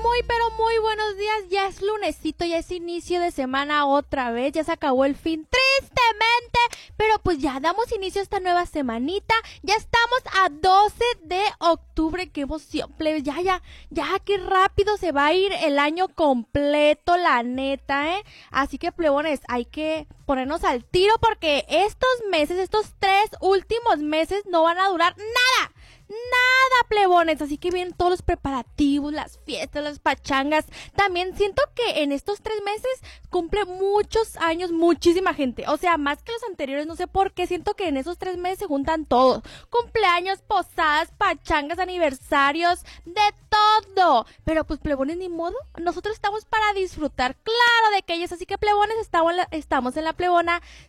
pero muy buenos días. Ya es lunesito, ya es inicio de semana otra vez. Ya se acabó el fin, tristemente. Pero pues ya damos inicio a esta nueva semanita. Ya estamos a 12 de octubre. ¡Qué emoción, plebes! Ya, qué rápido se va a ir el año completo, la neta, ¿eh? Así que, plebones, hay que ponernos al tiro porque estos meses, estos 3 últimos meses no van a durar nada, plebones, así que vienen todos los preparativos, las fiestas, las pachangas. También siento que en estos 3 meses cumple muchos años muchísima gente, o sea, más que los anteriores. No sé por qué, siento que en esos 3 meses se juntan todos: cumpleaños, posadas, pachangas, aniversarios, de todo. Pero pues, plebones, ni modo, nosotros estamos para disfrutar, claro, de que ellos. Así que, plebones, estamos en la plebona